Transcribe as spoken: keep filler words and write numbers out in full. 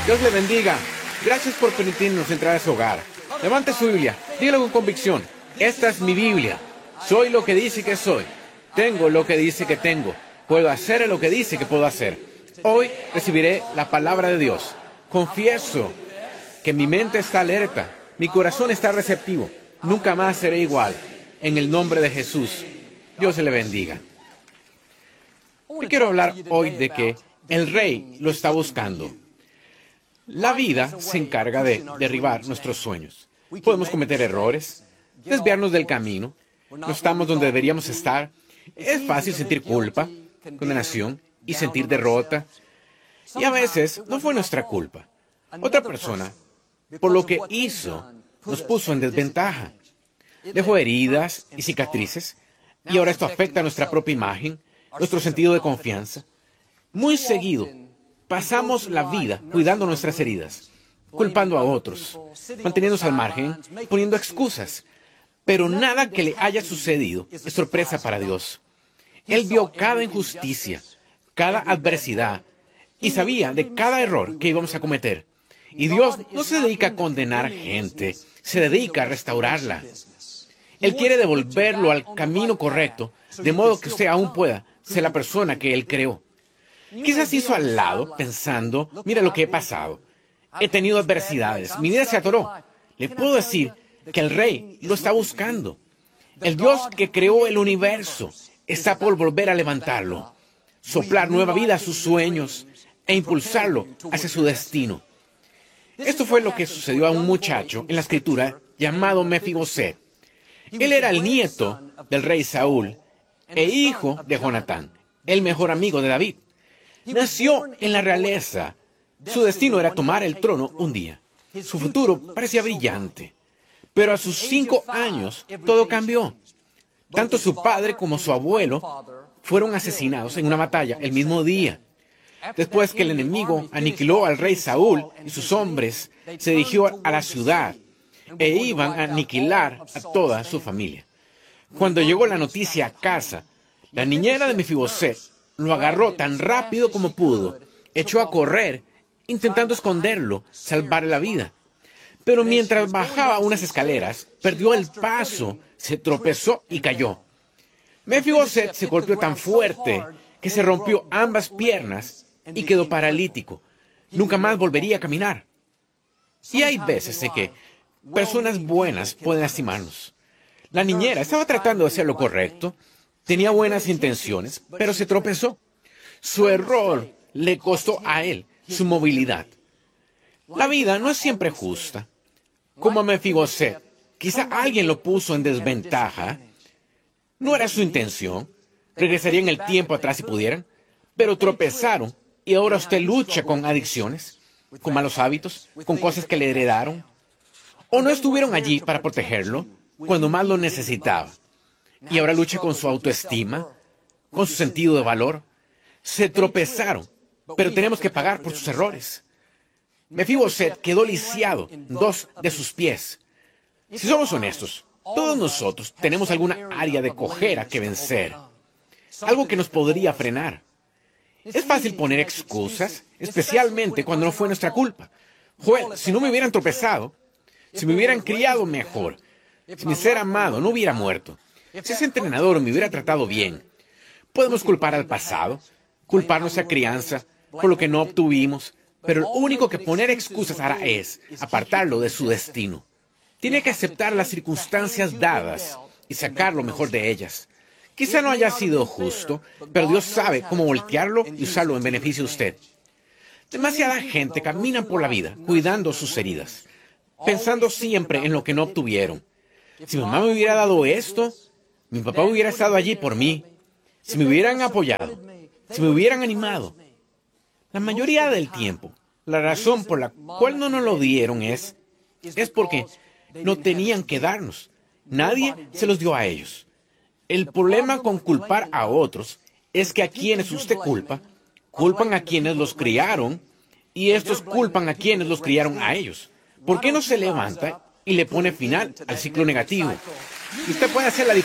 Dios le bendiga. Gracias por permitirnos entrar a su hogar. Levante su Biblia. Dígalo con convicción. Esta es mi Biblia. Soy lo que dice que soy. Tengo lo que dice que tengo. Puedo hacer lo que dice que puedo hacer. Hoy recibiré la palabra de Dios. Confieso que mi mente está alerta. Mi corazón está receptivo. Nunca más seré igual. En el nombre de Jesús. Dios le bendiga. Yo quiero hablar hoy de que el rey lo está buscando. La vida se encarga de derribar nuestros sueños. Podemos cometer errores, desviarnos del camino, no estamos donde deberíamos estar. Es fácil sentir culpa, condenación y sentir derrota. Y a veces no fue nuestra culpa. Otra persona, por lo que hizo, nos puso en desventaja. Dejó heridas y cicatrices, y ahora esto afecta a nuestra propia imagen, nuestro sentido de confianza. Muy seguido, pasamos la vida cuidando nuestras heridas, culpando a otros, manteniéndose al margen, poniendo excusas. Pero nada que le haya sucedido es sorpresa para Dios. Él vio cada injusticia, cada adversidad, y sabía de cada error que íbamos a cometer. Y Dios no se dedica a condenar gente, se dedica a restaurarla. Él quiere devolverlo al camino correcto, de modo que usted aún pueda ser la persona que Él creó. Quizás hizo al lado, pensando, mira lo que he pasado. He tenido adversidades, mi vida se atoró. Le puedo decir que el rey lo está buscando. El Dios que creó el universo está por volver a levantarlo, soplar nueva vida a sus sueños e impulsarlo hacia su destino. Esto fue lo que sucedió a un muchacho en la escritura llamado Mefiboset. Él era el nieto del rey Saúl e hijo de Jonatán, el mejor amigo de David. Nació en la realeza. Su destino era tomar el trono un día. Su futuro parecía brillante. Pero a sus cinco años, todo cambió. Tanto su padre como su abuelo fueron asesinados en una batalla el mismo día. Después que el enemigo aniquiló al rey Saúl y sus hombres, se dirigió a la ciudad e iban a aniquilar a toda su familia. Cuando llegó la noticia a casa, la niñera de Mefiboset lo agarró tan rápido como pudo, echó a correr, intentando esconderlo, salvarle la vida. Pero mientras bajaba unas escaleras, perdió el paso, se tropezó y cayó. Mefiboset se golpeó tan fuerte que se rompió ambas piernas y quedó paralítico. Nunca más volvería a caminar. Y hay veces en que personas buenas pueden lastimarnos. La niñera estaba tratando de hacer lo correcto, tenía buenas intenciones, pero se tropezó. Su error le costó a él su movilidad. La vida no es siempre justa. Como a Mefiboset, quizá alguien lo puso en desventaja. No era su intención. Regresarían el tiempo atrás si pudieran, pero tropezaron y ahora usted lucha con adicciones, con malos hábitos, con cosas que le heredaron. O no estuvieron allí para protegerlo cuando más lo necesitaba. Y ahora lucha con su autoestima, con su sentido de valor. Se tropezaron, pero tenemos que pagar por sus errores. Mefiboset quedó lisiado en dos de sus pies. Si somos honestos, todos nosotros tenemos alguna área de cojera que vencer, algo que nos podría frenar. Es fácil poner excusas, especialmente cuando no fue nuestra culpa. Joel, si no me hubieran tropezado, si me hubieran criado mejor, si mi ser amado no hubiera muerto, si ese entrenador me hubiera tratado bien. Podemos culpar al pasado, culpar nuestra crianza por lo que no obtuvimos, pero lo único que poner excusas hará es apartarlo de su destino. Tiene que aceptar las circunstancias dadas y sacar lo mejor de ellas. Quizá no haya sido justo, pero Dios sabe cómo voltearlo y usarlo en beneficio de usted. Demasiada gente camina por la vida cuidando sus heridas, pensando siempre en lo que no obtuvieron. Si mi mamá me hubiera dado esto, mi papá hubiera estado allí por mí, si me hubieran apoyado, si me hubieran animado. La mayoría del tiempo, la razón por la cual no nos lo dieron es, es porque no tenían que darnos. Nadie se los dio a ellos. El problema con culpar a otros es que a quienes usted culpa, culpan a quienes los criaron y estos culpan a quienes los criaron a ellos. ¿Por qué no se levanta y le pone final al ciclo negativo? Y usted puede hacer la diferencia.